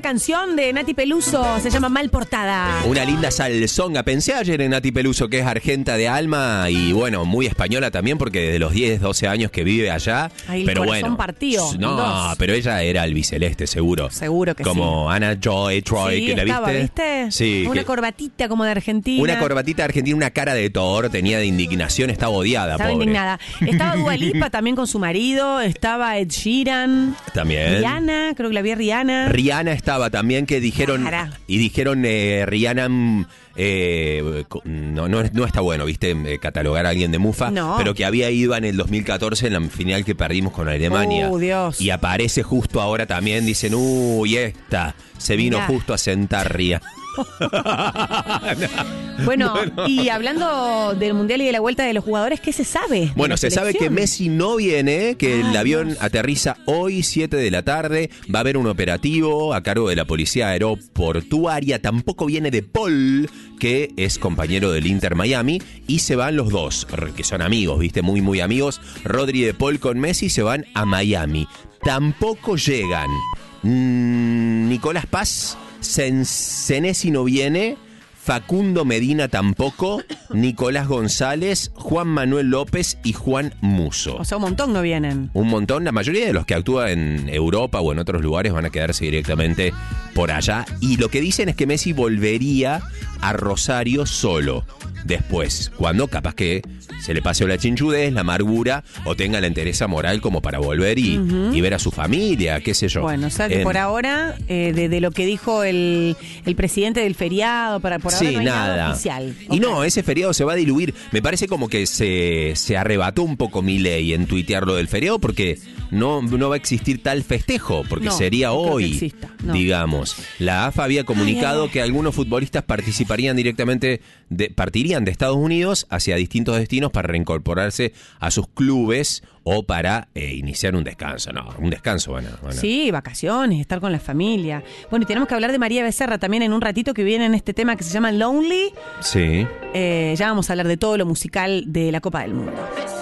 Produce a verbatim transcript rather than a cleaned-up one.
una canción de Nati Peluso, se llama Mal Portada. Una linda salsonga. Pensé ayer en Nati Peluso, que es argenta de alma y bueno, muy española también, porque desde los diez, doce años que vive allá. Ahí el pero corazón bueno, partido. No, dos. pero ella era albiceleste, seguro. Seguro que como sí. Como Ana Joy Troy, sí, que la estaba, viste. ¿viste? Sí. Una que, corbatita como de Argentina. Una corbatita argentina, una cara de Thor, tenía de indignación, estaba odiada, Estaba pobre. indignada. Estaba Dua Lipa también con su marido, estaba Ed Sheeran. También. Rihanna, creo que la vi a Rihanna. Rihanna estaba también, que dijeron. Cara. Y dijeron, eh, Rihanna. Eh, no, no, no está bueno, viste, eh, catalogar a alguien de mufa, no. pero que había ido en el dos mil catorce en la final que perdimos con Alemania. Oh, Dios. Y aparece justo ahora también, dicen, uy, esta se vino Mirá. justo a sentar Ria. Bueno, Bueno. y hablando del Mundial y de la vuelta de los jugadores, ¿qué se sabe? de Bueno, la se sabe que selección? Messi no viene, que Ah, el avión Dios. aterriza hoy siete de la tarde, va a haber un operativo a cargo de la policía aeroportuaria, tampoco viene De Paul, que es compañero del Inter Miami, y se van los dos, que son amigos, viste, muy muy amigos. Rodri y De Paul con Messi se van a Miami. Tampoco llegan mm, Nicolás Paz, Sen- Senesi no viene, Facundo Medina tampoco, Nicolás González, Juan Manuel López y Juan Musso. O sea, un montón no vienen. Un montón, la mayoría de los que actúan en Europa o en otros lugares van a quedarse directamente por allá. Y lo que dicen es que Messi volvería a Rosario solo. Después, cuando capaz que se le pase la chinchudez, la amargura, o tenga la entereza moral como para volver y, uh-huh. y ver a su familia, qué sé yo. Bueno, o sea que en... por ahora, eh, de, de lo que dijo el, el presidente del feriado, para por ahora sí, no hay nada, nada oficial. Y okay. no, ese feriado se va a diluir. Me parece como que se, se arrebató un poco Milei en tuitear lo del feriado, porque no, no va a existir tal festejo, porque no, sería no hoy, no. digamos. La A F A había comunicado ay, ay. que algunos futbolistas participarían directamente, de, partirían de Estados Unidos hacia distintos destinos para reincorporarse a sus clubes o para eh, iniciar un descanso. No, un descanso van a, van a... Sí, vacaciones, estar con la familia. Bueno, y tenemos que hablar de María Becerra también en un ratito, que viene en este tema que se llama Lonely. Sí. Eh, ya vamos a hablar de todo lo musical de la Copa del Mundo.